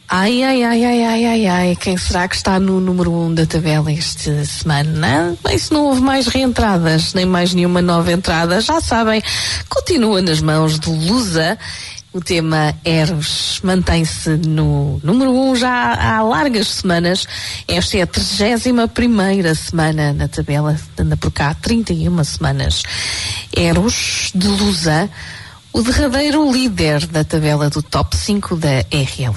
Quem será que está no número 1 da tabela esta semana? Bem, se não houve mais reentradas, nem mais nenhuma nova entrada, já sabem, continua nas mãos do Lusa. O tema Eros mantém-se no número 1 já há largas semanas. Esta é a 31ª semana na tabela, anda por cá 31 semanas. Eros, de Lusa, o derradeiro líder da tabela do top 5 da RL.